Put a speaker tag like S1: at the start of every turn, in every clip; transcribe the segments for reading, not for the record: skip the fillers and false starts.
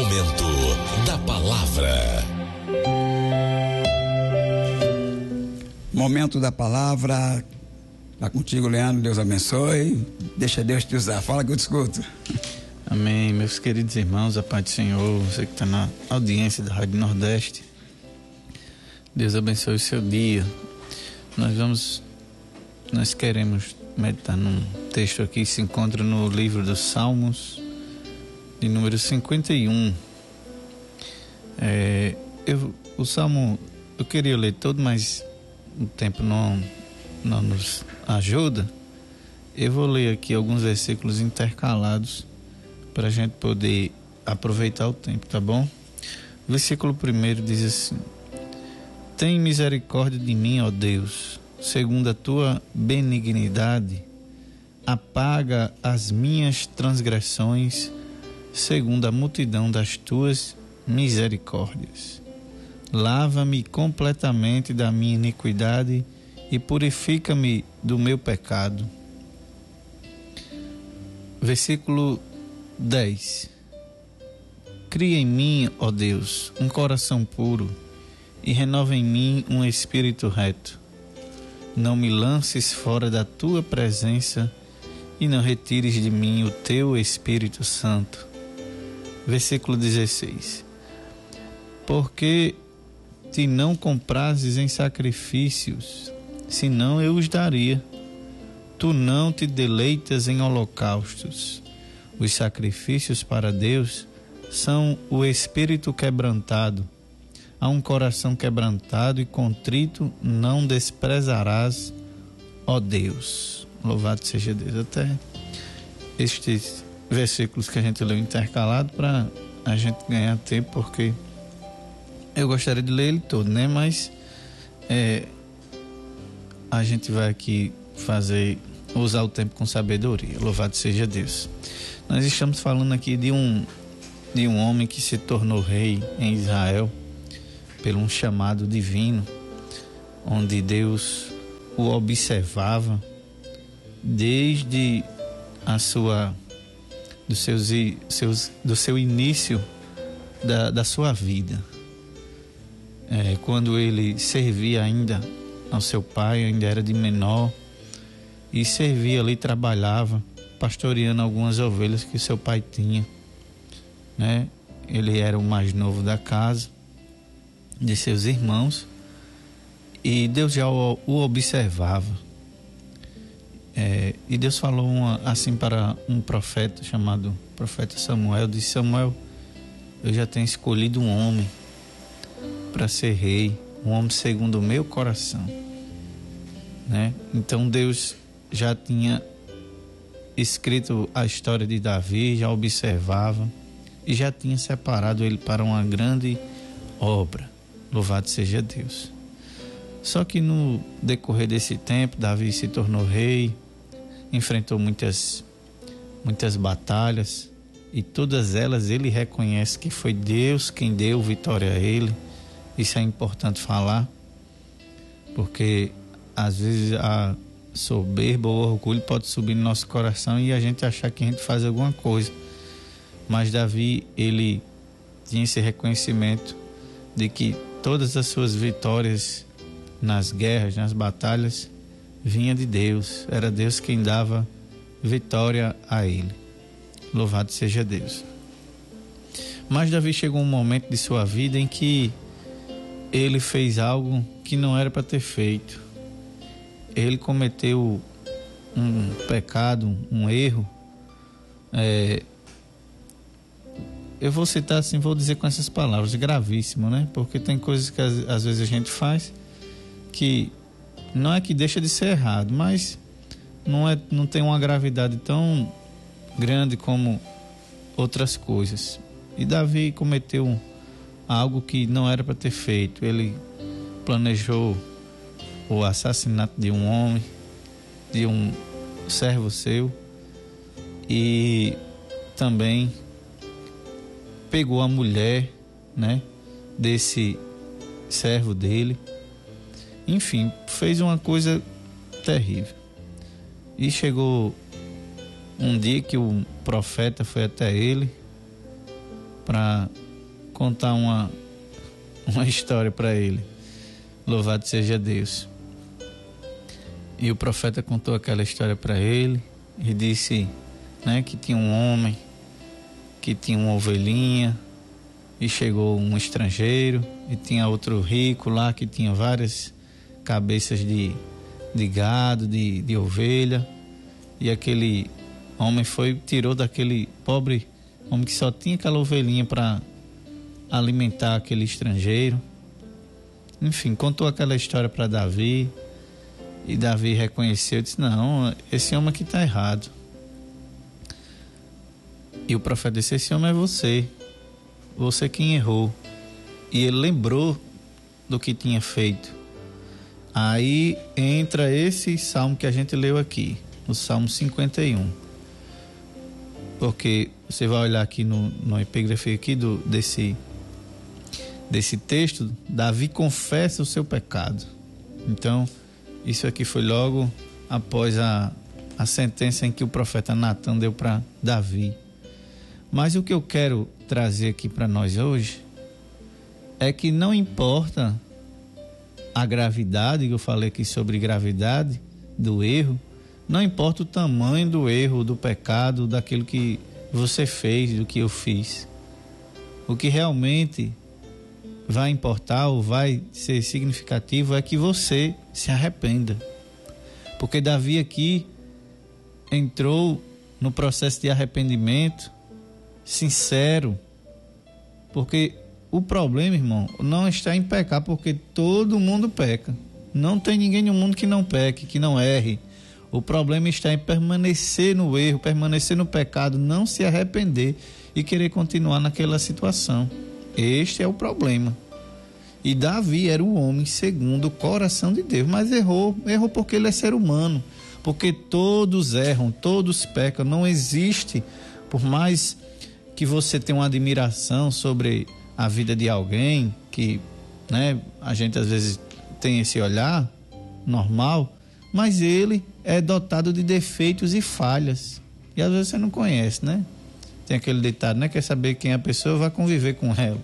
S1: Momento da Palavra.
S2: Momento da Palavra. Está contigo, Leandro. Deus abençoe. Deixa Deus te usar. Fala que eu te escuto.
S3: Amém. Meus queridos irmãos, a paz do Senhor, você que está na audiência da Rádio Nordeste, Deus abençoe o seu dia. Nós queremos meditar num texto aqui que se encontra no livro dos Salmos, de número 51. O Salmo, eu queria ler todo, mas o tempo não nos ajuda. Eu vou ler aqui alguns versículos intercalados para a gente poder aproveitar o tempo, tá bom? O versículo 1 diz assim: Tem misericórdia de mim, ó Deus, segundo a tua benignidade, apaga as minhas transgressões, segundo a multidão das tuas misericórdias. Lava-me completamente da minha iniquidade e purifica-me do meu pecado. Versículo 10: Cria em mim, ó Deus, um coração puro e renova em mim um espírito reto. Não me lances fora da tua presença e não retires de mim o teu Espírito Santo. Versículo 16: Porque te não comprases em sacrifícios, senão eu os daria. Tu não te deleitas em holocaustos. Os sacrifícios para Deus são o espírito quebrantado. A um coração quebrantado e contrito não desprezarás, ó Deus. Louvado seja Deus. Até estes versículos que a gente leu intercalado para a gente ganhar tempo, porque eu gostaria de ler ele todo, né? Mas a gente vai aqui usar o tempo com sabedoria. Louvado seja Deus. Nós estamos falando aqui de um homem que se tornou rei em Israel pelo um chamado divino, onde Deus o observava desde do seu início da sua vida. Quando ele servia ainda ao seu pai, ainda era de menor, e servia ali, trabalhava, pastoreando algumas ovelhas que seu pai tinha, né? Ele era o mais novo da casa, de seus irmãos, e Deus já o observava. E Deus falou assim para um profeta chamado profeta Samuel. Disse: Samuel, eu já tenho escolhido um homem para ser rei, um homem segundo o meu coração, né? Então Deus já tinha escrito a história de Davi, já observava e já tinha separado ele para uma grande obra. Louvado seja Deus. Só que no decorrer desse tempo, Davi se tornou rei, enfrentou muitas batalhas, e todas elas ele reconhece que foi Deus quem deu vitória a ele. Isso é importante falar, porque às vezes a soberba ou orgulho pode subir no nosso coração e a gente achar que a gente faz alguma coisa. Mas Davi, ele tinha esse reconhecimento de que todas as suas vitórias nas guerras, nas batalhas, vinha de Deus. Era Deus quem dava vitória a ele. Louvado seja Deus. Mas Davi chegou um momento de sua vida em que ele fez algo que não era para ter feito. Ele cometeu um pecado, um erro. Eu vou citar assim, vou dizer com essas palavras, gravíssimo, né? Porque tem coisas que às vezes a gente faz que não é que deixa de ser errado, mas não tem uma gravidade tão grande como outras coisas. E Davi cometeu algo que não era para ter feito. Ele planejou o assassinato de um homem, de um servo seu, e também pegou a mulher, né, desse servo dele. Enfim, fez uma coisa terrível. E chegou um dia que o profeta foi até ele para contar uma história para ele. Louvado seja Deus. E o profeta contou aquela história para ele e disse, né, que tinha um homem que tinha uma ovelhinha e chegou um estrangeiro e tinha outro rico lá que tinha várias cabeças de gado, de ovelha, e aquele homem tirou daquele pobre homem que só tinha aquela ovelhinha para alimentar aquele estrangeiro. Enfim, contou aquela história para Davi, e Davi reconheceu e disse, não, esse homem aqui está errado. E o profeta disse, esse homem é você quem errou. E ele lembrou do que tinha feito. Aí entra esse salmo que a gente leu aqui, o Salmo 51. Porque você vai olhar aqui no epígrafe aqui desse texto, Davi confessa o seu pecado. Então, isso aqui foi logo após a sentença em que o profeta Natan deu para Davi. Mas o que eu quero trazer aqui para nós hoje é que não importa a gravidade, que eu falei aqui sobre gravidade do erro, não importa o tamanho do erro, do pecado, daquilo que você fez, do que eu fiz. O que realmente vai importar ou vai ser significativo é que você se arrependa. Porque Davi aqui entrou no processo de arrependimento sincero. Porque o problema, irmão, não está em pecar, porque todo mundo peca. Não tem ninguém no mundo que não peque, que não erre. O problema está em permanecer no erro, permanecer no pecado, não se arrepender e querer continuar naquela situação. Este é o problema. E Davi era um homem segundo o coração de Deus, mas errou porque ele é ser humano, porque todos erram, todos pecam. Não existe, por mais que você tenha uma admiração sobre a vida de alguém, que, né, a gente às vezes tem esse olhar normal, mas ele é dotado de defeitos e falhas, e às vezes você não conhece, né? Tem aquele ditado, né? Quer saber quem é a pessoa, vai conviver com ela.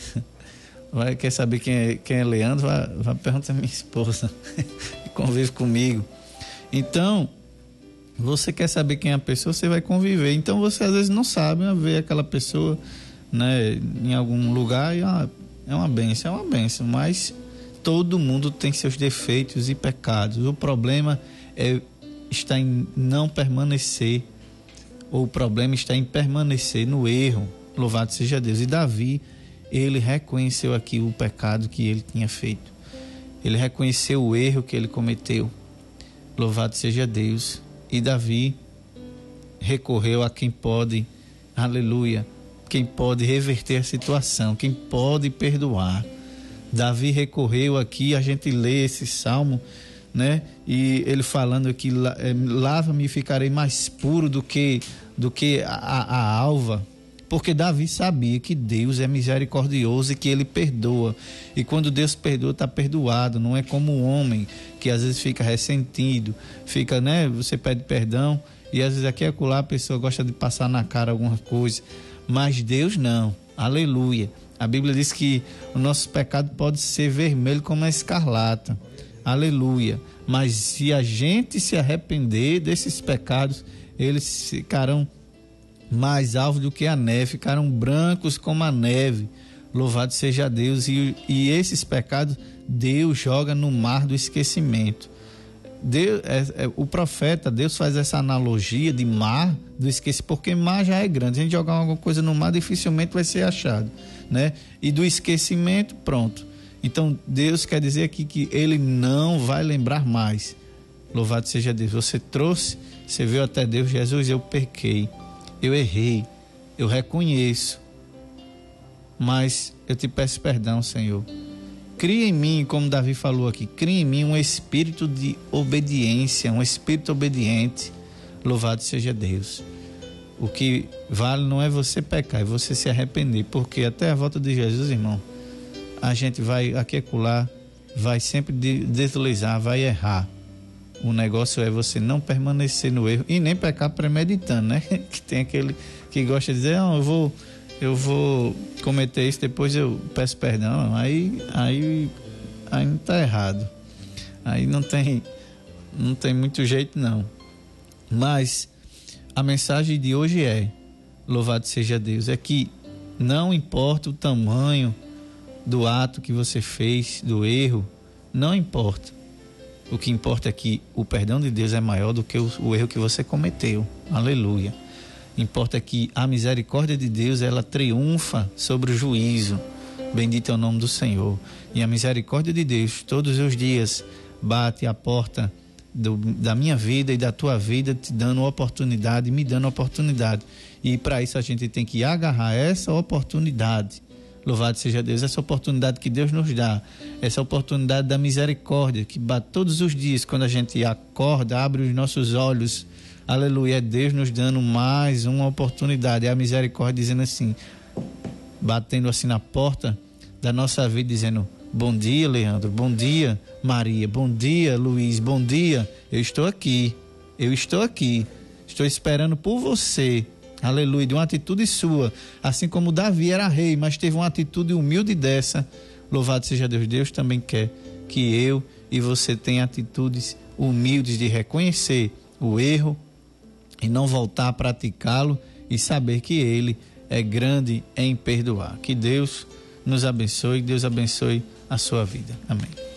S3: Quer saber quem é Leandro, vai perguntar a minha esposa, que convive comigo. Então, você quer saber quem é a pessoa, você vai conviver. Então você às vezes não sabe, ver aquela pessoa, né, em algum lugar e é uma bênção, mas todo mundo tem seus defeitos e pecados. O problema está em não permanecer, ou o problema está em permanecer no erro. Louvado seja Deus. E Davi, ele reconheceu aqui o pecado que ele tinha feito. Ele reconheceu o erro que ele cometeu. Louvado seja Deus. E Davi recorreu a quem pode, aleluia, quem pode reverter a situação, quem pode perdoar. Davi recorreu aqui, a gente lê esse salmo, né? E ele falando aqui, lava-me e ficarei mais puro do que a alva. Porque Davi sabia que Deus é misericordioso e que ele perdoa. E quando Deus perdoa, está perdoado. Não é como o homem que às vezes fica ressentido, fica, né? Você pede perdão e às vezes aqui e acolá a pessoa gosta de passar na cara alguma coisa. Mas Deus não. Aleluia. A Bíblia diz que o nosso pecado pode ser vermelho como a escarlata. Aleluia. Mas se a gente se arrepender desses pecados, eles ficarão mais alvos do que a neve, ficaram brancos como a neve. Louvado seja Deus. E esses pecados Deus joga no mar do esquecimento. O profeta, Deus faz essa analogia de mar do esquecimento, porque mar já é grande. Se a gente jogar alguma coisa no mar, dificilmente vai ser achado, né? E do esquecimento, pronto. Então Deus quer dizer aqui que ele não vai lembrar mais. Louvado seja Deus. Você veio até Deus, Jesus, eu pequei, eu errei, eu reconheço, mas eu te peço perdão, Senhor. Cria em mim, como Davi falou aqui, cria em mim um espírito de obediência, um espírito obediente. Louvado seja Deus. O que vale não é você pecar, é você se arrepender, porque até a volta de Jesus, irmão, a gente vai aqui e acolá, vai sempre deslizar, vai errar. O negócio é você não permanecer no erro e nem pecar premeditando, né? Que tem aquele que gosta de dizer, não, eu vou cometer isso, depois eu peço perdão, aí não tá errado. Aí não tem muito jeito não. Mas a mensagem de hoje é: louvado seja Deus. É que não importa o tamanho do ato que você fez, do erro, não importa. O que importa é que o perdão de Deus é maior do que o erro que você cometeu. Aleluia. Importa que a misericórdia de Deus, ela triunfa sobre o juízo. Bendito é o nome do Senhor. E a misericórdia de Deus todos os dias bate a porta da minha vida e da tua vida, te dando oportunidade, me dando oportunidade. E para isso a gente tem que agarrar essa oportunidade. Louvado seja Deus, essa oportunidade que Deus nos dá, essa oportunidade da misericórdia que bate todos os dias quando a gente acorda, abre os nossos olhos. Aleluia, é Deus nos dando mais uma oportunidade. É a misericórdia dizendo assim, batendo assim na porta da nossa vida, dizendo: bom dia, Leandro, bom dia, Maria, bom dia, Luiz, bom dia, eu estou aqui, estou esperando por você. Aleluia, de uma atitude sua, assim como Davi era rei, mas teve uma atitude humilde dessa. Louvado seja Deus. Deus também quer que eu e você tenha atitudes humildes de reconhecer o erro e não voltar a praticá-lo, e saber que Ele é grande em perdoar. Que Deus nos abençoe, Deus abençoe a sua vida. Amém.